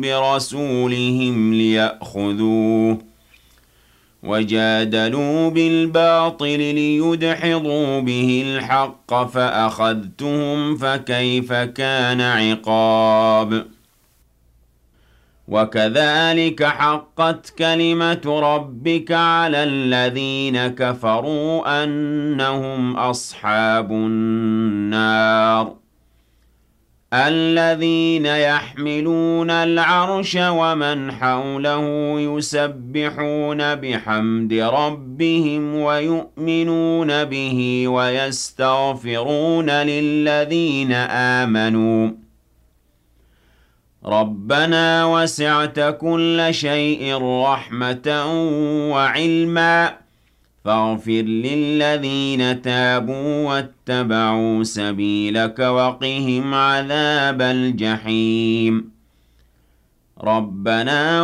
برسولهم ليأخذوه وجادلوا بالباطل ليدحضوا به الحق فأخذتهم فكيف كان عقاب وكذلك حقت كلمة ربك على الذين كفروا أنهم أصحاب النار الذين يحملون العرش ومن حوله يسبحون بحمد ربهم ويؤمنون به ويستغفرون للذين آمنوا ربنا وسعت كل شيء رحمة وعلما فاغفر للذين تابوا واتبعوا سبيلك وقهم عذاب الجحيم ربنا